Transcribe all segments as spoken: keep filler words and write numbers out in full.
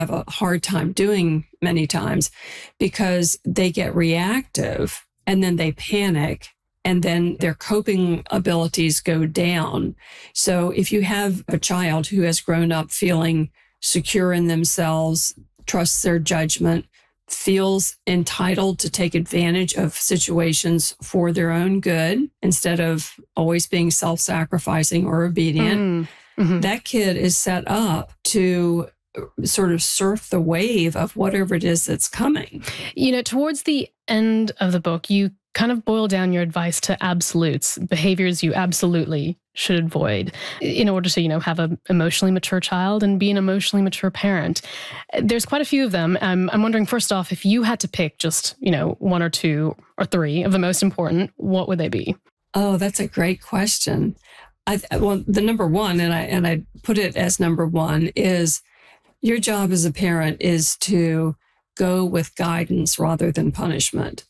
have a hard time doing many times because they get reactive and then they panic and then their coping abilities go down. So if you have a child who has grown up feeling secure in themselves, trusts their judgment, feels entitled to take advantage of situations for their own good instead of always being self-sacrificing or obedient, mm. mm-hmm. that kid is set up to sort of surf the wave of whatever it is that's coming. You know, towards the end of the book, you kind of boil down your advice to absolutes, behaviors you absolutely should avoid in order to, you know, have an emotionally mature child and be an emotionally mature parent. There's quite a few of them. Um, I'm wondering, first off, if you had to pick just, you know, one or two or three of the most important, what would they be? Oh, that's a great question. I, well, the number one, and I and I put it as number one, is your job as a parent is to go with guidance rather than punishment.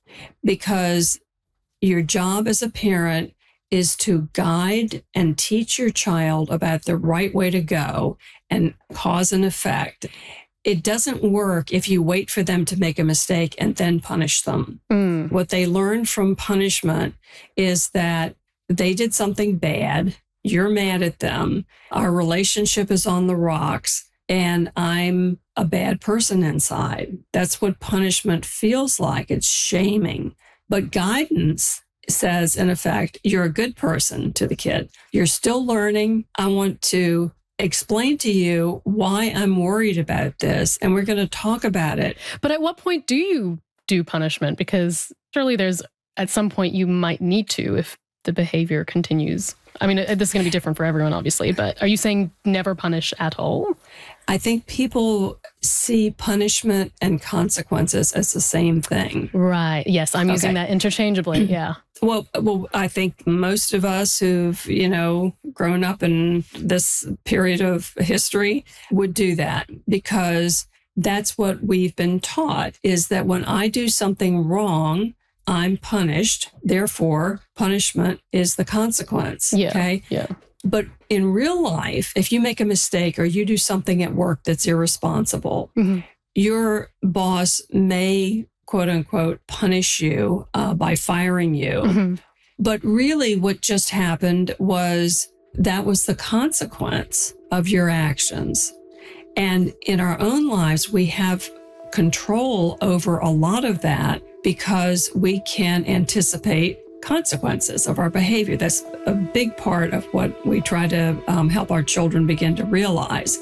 Because your job as a parent is to guide and teach your child about the right way to go and cause and effect. It doesn't work if you wait for them to make a mistake and then punish them. Mm. What they learn from punishment is that they did something bad, you're mad at them, our relationship is on the rocks, and I'm a bad person inside. That's what punishment feels like. It's shaming. But guidance says, in effect, you're a good person to the kid. You're still learning. I want to explain to you why I'm worried about this, and we're going to talk about it. But at what point do you do punishment? Because surely there's, at some point, you might need to if the behavior continues. I mean, this is going to be different for everyone, obviously, but are you saying never punish at all? I think people see punishment and consequences as the same thing. Right. Yes, I'm okay. using that interchangeably. Yeah. Well, well, I think most of us who've, you know, grown up in this period of history would do that because that's what we've been taught, is that when I do something wrong, I'm punished. Therefore, punishment is the consequence. Yeah. Okay. Yeah. But in real life, if you make a mistake or you do something at work that's irresponsible, mm-hmm. your boss may, quote unquote, punish you uh, by firing you. Mm-hmm. But really what just happened was that was the consequence of your actions. And in our own lives, we have control over a lot of that because we can anticipate consequences of our behavior. That's a big part of what we try to um, help our children begin to realize.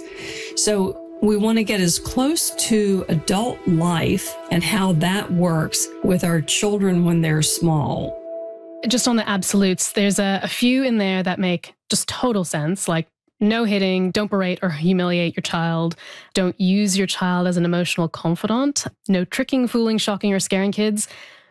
So we want to get as close to adult life and how that works with our children when they're small. Just on the absolutes, there's a, a few in there that make just total sense, like no hitting, don't berate or humiliate your child, don't use your child as an emotional confidant, no tricking, fooling, shocking, or scaring kids.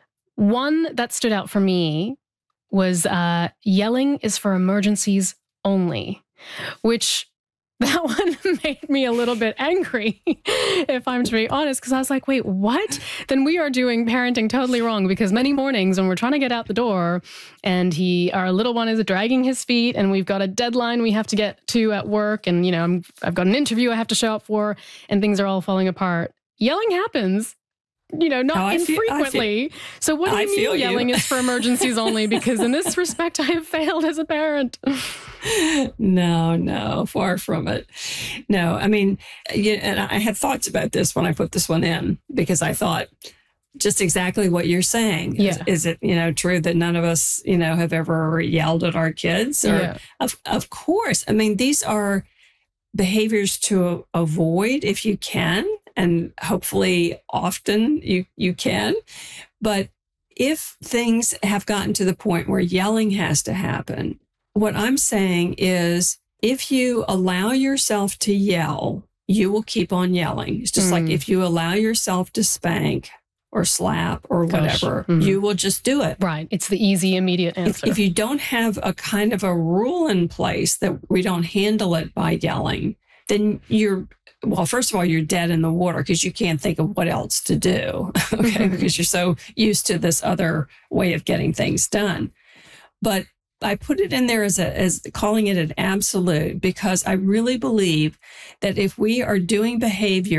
One that stood out for me was uh, yelling is for emergencies only, which that one made me a little bit angry, if I'm to be honest, because I was like, wait, what? Then we are doing parenting totally wrong, because many mornings when we're trying to get out the door and he, our little one is dragging his feet and we've got a deadline we have to get to at work and, you know, I'm, I've got an interview I have to show up for and things are all falling apart. Yelling happens. You know, not no, infrequently. Feel, so what do you I mean yelling you. is for emergencies only? Because in this respect, I have failed as a parent. No, no, far from it. No, I mean, you, and I had thoughts about this when I put this one in, because I thought just exactly what you're saying. Yeah. Is, is it, you know, true that none of us, you know, have ever yelled at our kids? Or, yeah. Of, of course. I mean, these are behaviors to avoid if you can. And hopefully often you, you can. But if things have gotten to the point where yelling has to happen, what I'm saying is if you allow yourself to yell, you will keep on yelling. It's just mm. like if you allow yourself to spank or slap or Gosh. whatever, mm-hmm. you will just do it. Right. It's the easy, immediate answer. If, if you don't have a kind of a rule in place that we don't handle it by yelling, then you're Well, first of all, you're dead in the water because you can't think of what else to do, okay? Because you're so used to this other way of getting things done. But I put it in there as a, as calling it an absolute because I really believe that if we are doing behavior